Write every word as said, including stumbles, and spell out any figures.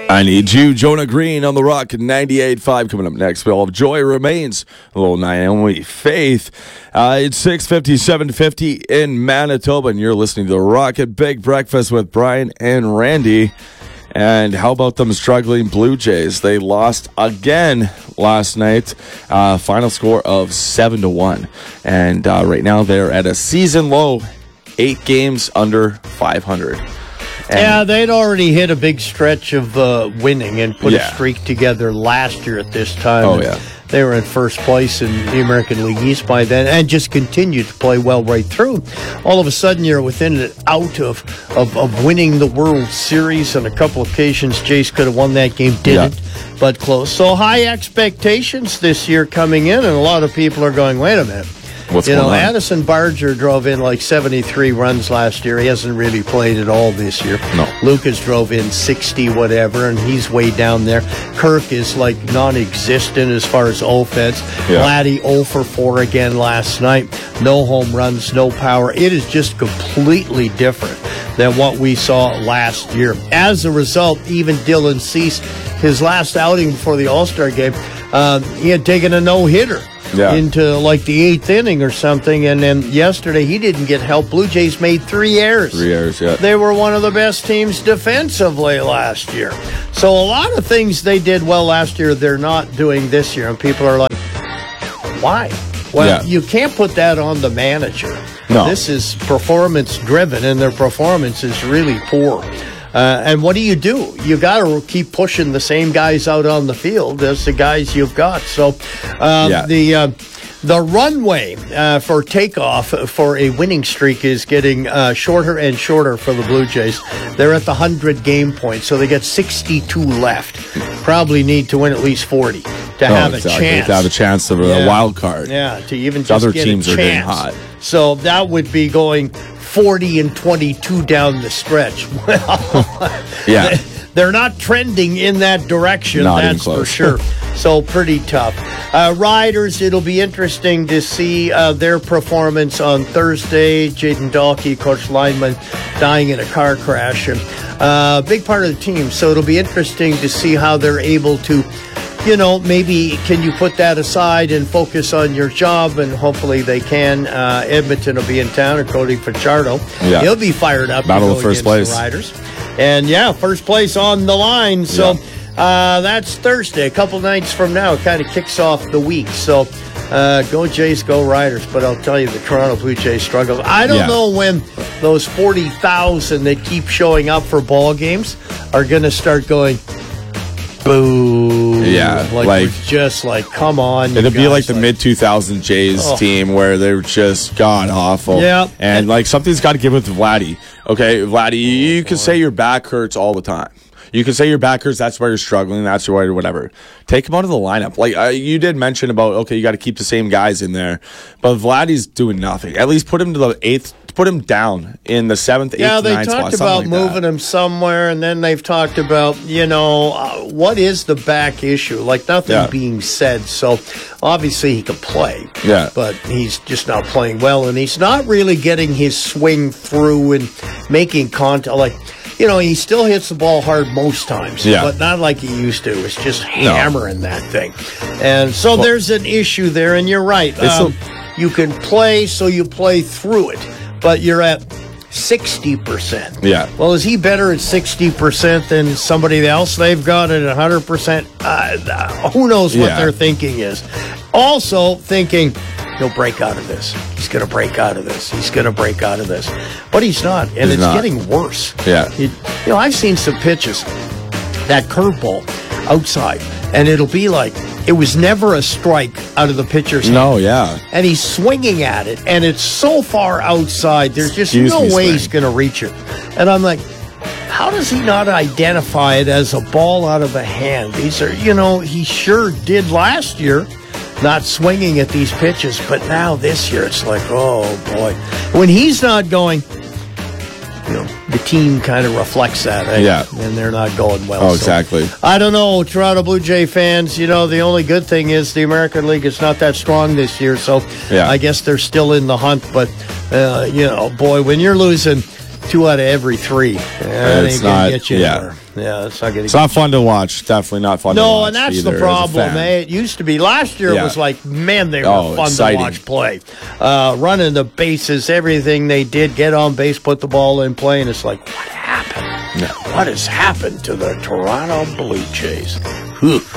I Need You, Jonah Green on the Rock ninety-eight point five. Coming up next, we'll have Joy Remains, a little Naomi Faith. Uh, it's six fifty-seven fifty in Manitoba, and you're listening to the Rocket Big Breakfast with Brian and Randy. And how about them struggling Blue Jays? They lost again last night. Uh, final score of seven to one. And uh, right now they're at a season low, eight games under five hundred. And yeah, they'd already hit a big stretch of uh, winning and put yeah. a streak together last year at this time. Oh, yeah. They were in first place in the American League East by then and just continued to play well right through. All of a sudden, you're within and out of, of, of winning the World Series. On a couple occasions, Jays could have won that game, didn't, yeah. but close. So high expectations this year coming in, and a lot of people are going, wait a minute. What's you going know, on? Addison Barger drove in like seventy-three runs last year. He hasn't really played at all this year. No. Lucas drove in sixty whatever, and he's way down there. Kirk is like non-existent as far as offense. Yeah. Vladdy oh for four again last night. No home runs, no power. It is just completely different than what we saw last year. As a result, even Dylan Cease, his last outing before the All-Star game, um, he had taken a no-hitter. Yeah. into like the eighth inning or something, and then yesterday he didn't get help. Blue Jays made three errors. Three errors, yeah. They were one of the best teams defensively last year. So a lot of things they did well last year they're not doing this year, and people are like, why? Well, yeah. you can't put that on the manager. No. This is performance-driven, and their performance is really poor. Uh, and what do you do? You got to keep pushing the same guys out on the field as the guys you've got. So uh, yeah. the uh, the runway uh, for takeoff for a winning streak is getting uh, shorter and shorter for the Blue Jays. They're at the one hundred game point, so they get sixty-two left. Probably need to win at least forty to oh, have exactly. a chance. To have a chance of a yeah. wild card. Yeah, to even just other get teams a are getting chance. hot. So that would be going forty and twenty-two down the stretch. Well, yeah. they're not trending in that direction, Not that's for sure. So pretty tough. Uh, Riders, it'll be interesting to see uh, their performance on Thursday. Jaden Dahlke, coach lineman, dying in a car crash. And uh, big part of the team. So it'll be interesting to see how they're able to, you know, maybe can you put that aside and focus on your job, and hopefully they can. Uh, Edmonton will be in town, and Cody Fajardo. Yeah. He'll be fired up Battle to of go first against place. the Riders. And, yeah, first place on the line. So Yeah. uh, that's Thursday. A couple nights from now, it kind of kicks off the week. So uh, go Jays, go Riders. But I'll tell you, the Toronto Blue Jays struggle. I don't Yeah. know when those forty thousand that keep showing up for ball games are going to start going, boo. Yeah, Like, like- we're just like, come on. you It'd be guys, like the mid two thousand Jays Oh. team where they're just god awful. Yeah. And like something's got to give with Vladdy. Okay, Vladdy, you, you can say your back hurts all the time. You can say your back hurts, that's why you're struggling, that's why you're whatever. Take him out of the lineup. Like uh, you did mention about, okay, you got to keep the same guys in there. But Vladdy's doing nothing. At least put him to the eighth, put him down in the seventh, Yeah, eighth, they ninth spot. talked something about like moving that. him somewhere, and then they've talked about, you know, uh, what is the back issue? Like, nothing Yeah. being said. So, obviously, he can play. Yeah. But he's just not playing well, and he's not really getting his swing through and making contact. Like, you know, he still hits the ball hard most times, Yeah. but not like he used to. It's just hammering that thing. And so Well, there's an issue there, and you're right. It's Um, you can play, so you play through it, but you're at sixty percent. Yeah. Well, is he better at sixty percent than somebody else they've got at one hundred percent? Uh, who knows what Yeah. their thinking is. Also thinking, he'll break out of this. He's going to break out of this. He's going to break out of this. But he's not, and He's it's not. getting worse. Yeah. It- you know, I've seen some pitches, that curveball outside, and it'll be like, it was never a strike out of the pitcher's hand. No, yeah. And he's swinging at it, and it's so far outside, there's just Excuse no me, way swing. he's going to reach it. And I'm like, how does he not identify it as a ball out of a hand? These are, you know, he sure did last year, not swinging at these pitches, but now this year it's like, oh boy. When he's not going, you know, the team kind of reflects that, eh? Yeah. And they're not going well. Oh, So, exactly. I don't know, Toronto Blue Jay fans, you know, the only good thing is the American League is not that strong this year, so Yeah. I guess they're still in the hunt, but, uh, you know, boy, when you're losing two out of every three, that It's ain't going not- to get you yeah. anywhere. Yeah, it's not going to It's not fun to watch. Definitely not fun to watch. No, and that's either, the as a problem, fan. eh? It used to be. Last year Yeah. it was like, man, they were Oh, fun exciting. to watch play. Uh, running the bases, everything they did, get on base, put the ball in play, and it's like, what happened? Yeah. What has happened to the Toronto Blue Jays? Whew.